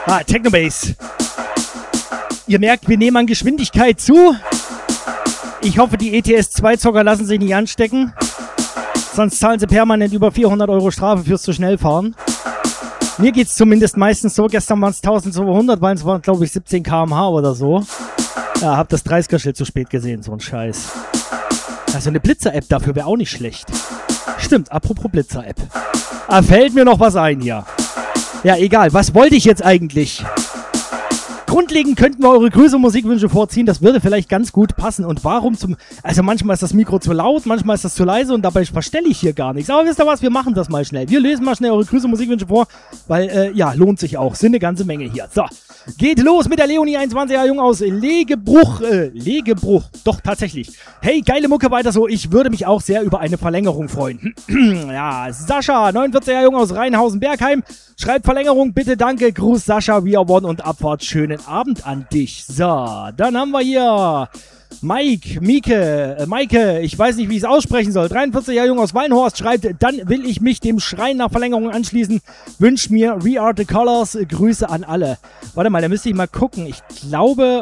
Technobase. Ihr merkt, wir nehmen an Geschwindigkeit zu. Ich hoffe, die ETS-2-Zocker lassen sich nicht anstecken. Sonst zahlen sie permanent über 400 € Strafe fürs zu schnell fahren. Mir geht es zumindest meistens so. Gestern waren es 1200, weil es waren, glaube ich, 17 km/h oder so. Ja, hab das 30er-Schild zu spät gesehen, so ein Scheiß. Also eine Blitzer-App dafür wäre auch nicht schlecht. Stimmt, apropos Blitzer-App. Fällt mir noch was ein hier. Ja, egal. Was wollte ich jetzt eigentlich? Grundlegend könnten wir eure Grüße und Musikwünsche vorziehen. Das würde vielleicht ganz gut passen. Und warum zum... Also manchmal ist das Mikro zu laut, manchmal ist das zu leise und dabei verstelle ich hier gar nichts. Aber wisst ihr was? Wir machen das mal schnell. Wir lesen mal schnell eure Grüße und Musikwünsche vor, weil, ja, lohnt sich auch. Sind eine ganze Menge hier. So, geht los mit der Leonie, 21er Jung aus Legebruch. Legebruch. Doch, tatsächlich. Hey, geile Mucke, weiter so. Ich würde mich auch sehr über eine Verlängerung freuen. Ja, Sascha, 49er Jung aus Rheinhausen-Bergheim. Schreibt Verlängerung, bitte, danke. Gruß Sascha, We Are One und Abfahrt. Schönen Abend an dich. So, dann haben wir hier Maike, ich weiß nicht, wie ich es aussprechen soll. 43er Jung aus Wallenhorst schreibt, dann will ich mich dem Schreien nach Verlängerung anschließen. Wünsch mir We Are The Colors. Grüße an alle. Warte mal, da müsste ich mal gucken. Ich glaube,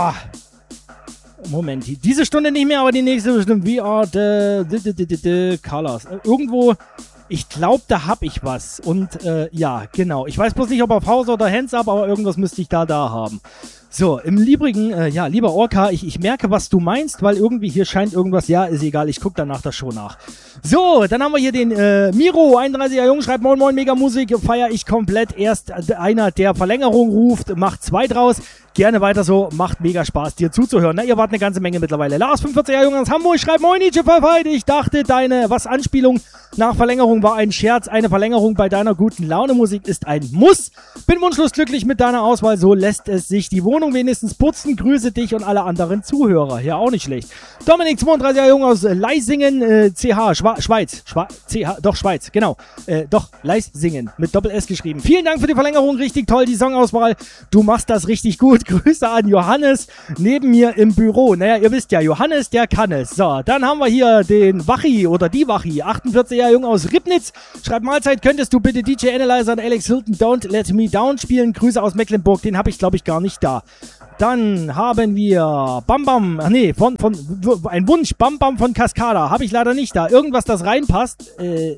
Moment, diese Stunde nicht mehr, aber die nächste bestimmt. We Are The Colors. Irgendwo... Ich glaube, da habe ich was. Und ja, genau. Ich weiß bloß nicht, ob auf Haus oder Hands Up, aber irgendwas müsste ich da haben. So, im Übrigen, ja, lieber Orca, ich merke, was du meinst, weil irgendwie hier scheint irgendwas, ja, ist egal, ich gucke danach das schon nach. So, dann haben wir hier den Miro, 31er Jung, schreibt Moin Moin, Mega Musik, feier ich komplett. Erst einer, der Verlängerung ruft, macht 2 draus. Gerne weiter so, macht mega Spaß, dir zuzuhören. Na, ihr wart eine ganze Menge mittlerweile. Lars, 45er Jung aus Hamburg, schreibt Moin, Nietzsche, ich dachte, deine Anspielung nach Verlängerung war ein Scherz. Eine Verlängerung bei deiner guten Laune-Musik ist ein Muss. Bin wunschlos glücklich mit deiner Auswahl, so lässt es sich die Wohnung wenigstens putzen. Grüße dich und alle anderen Zuhörer. Ja, auch nicht schlecht. Dominik, 32er Jung aus Leisingen, Schweiz. Schweiz, genau. Leisingen, mit Doppel-S geschrieben. Vielen Dank für die Verlängerung, richtig toll, die Songauswahl. Du machst das richtig gut. Grüße an Johannes, neben mir im Büro. Naja, ihr wisst ja, Johannes, der kann es. So, dann haben wir hier den Wachi oder die Wachi, 48er Jung aus Ribnitz. Schreibt Mahlzeit, könntest du bitte DJ Analyzer und Alex Hilton Don't Let Me Down spielen? Grüße aus Mecklenburg, den habe ich, glaube ich, gar nicht da. Dann haben wir Bam Bam, ein Wunsch, Bam Bam von Cascada, habe ich leider nicht da. Irgendwas, das reinpasst.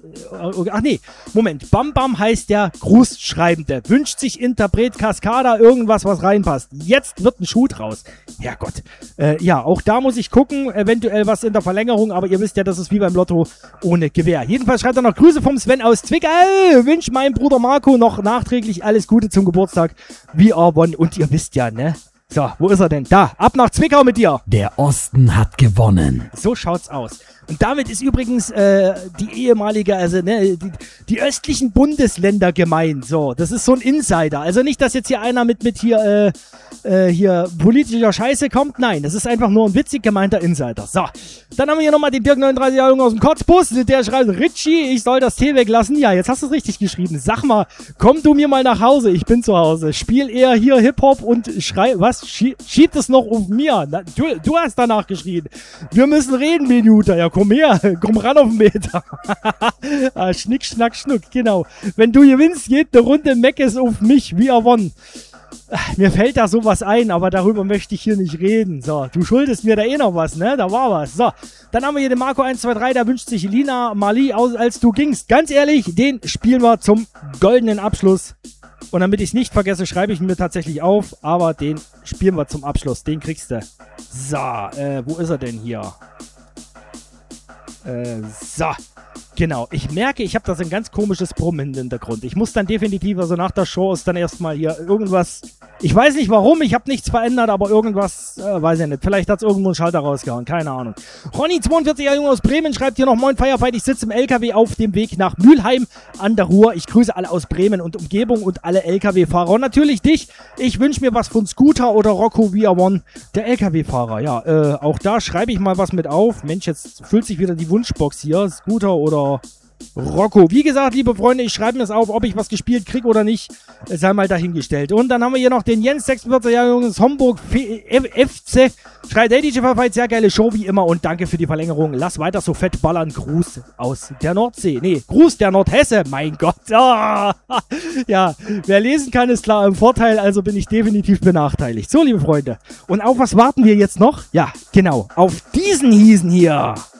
Moment, Bam Bam heißt der Grußschreibende. Wünscht sich Interpret Cascada irgendwas, was reinpasst. Jetzt wird ein Schuh draus. Herrgott. Ja, auch da muss ich gucken, eventuell was in der Verlängerung, aber ihr wisst ja, das ist wie beim Lotto ohne Gewehr. Jedenfalls schreibt er noch Grüße vom Sven aus Zwickau. Wünscht meinem Bruder Marco noch nachträglich alles Gute zum Geburtstag. We Are One. Und ihr wisst ja, ne? So, wo ist er denn? Da, ab nach Zwickau mit dir. Der Osten hat gewonnen. So schaut's aus. Und damit ist übrigens die ehemalige, also ne, die östlichen Bundesländer gemeint. So, das ist so ein Insider. Also nicht, dass jetzt hier einer mit hier politischer Scheiße kommt. Nein, das ist einfach nur ein witzig gemeinter Insider. So, dann haben wir hier nochmal den Dirk, 39er Jung aus dem Kotzbus. Der schreibt, Richie, ich soll das Tee weglassen. Ja, jetzt hast du es richtig geschrieben. Sag mal, komm du mir mal nach Hause. Ich bin zu Hause. Spiel eher hier Hip-Hop und schrei, was? Schiebt es noch auf mir? Na, du hast danach geschrien. Wir müssen reden, Minute. Ja, komm her. Komm ran auf den Meter. Schnick, schnack, schnuck. Genau. Wenn du gewinnst, geht eine Runde Meckes auf mich. We Are One. Mir fällt da sowas ein, aber darüber möchte ich hier nicht reden. So, du schuldest mir da eh noch was, ne? Da war was. So, dann haben wir hier den Marco 123, da wünscht sich Lina Mali aus, als du gingst. Ganz ehrlich, den spielen wir zum goldenen Abschluss. Und damit ich es nicht vergesse, schreibe ich ihn mir tatsächlich auf, aber den spielen wir zum Abschluss. Den kriegst du. So, wo ist er denn hier? So. Genau, ich merke, ich habe da so ein ganz komisches Brummen im Hintergrund. Ich muss dann definitiv, also nach der Show ist dann erstmal hier irgendwas, ich weiß nicht warum, ich habe nichts verändert, aber irgendwas, weiß ich nicht, vielleicht hat es irgendwo einen Schalter rausgehauen, keine Ahnung. Ronny, 42er Junge aus Bremen, schreibt hier noch, Moin Firefight, ich sitze im LKW auf dem Weg nach Mülheim an der Ruhr. Ich grüße alle aus Bremen und Umgebung und alle LKW-Fahrer und natürlich dich. Ich wünsche mir was von Scooter oder Rocco We Are One, der LKW-Fahrer. Ja, auch da schreibe ich mal was mit auf. Mensch, jetzt füllt sich wieder die Wunschbox hier, Scooter oder Rocco. Wie gesagt, liebe Freunde, ich schreibe mir das auf, ob ich was gespielt kriege oder nicht, sei mal dahingestellt. Und dann haben wir hier noch den Jens, 46 Jahre junges Homburg FC. Schreit, hey DJ Pfeiffer, sehr geile Show wie immer und danke für die Verlängerung. Lass weiter so fett ballern. Gruß aus der Nordsee. Nee, Gruß der Nordhesse. Mein Gott. Ja, wer lesen kann, ist klar im Vorteil, also bin ich definitiv benachteiligt. So, liebe Freunde. Und auf was warten wir jetzt noch? Ja, genau, auf diesen Hiesen hier.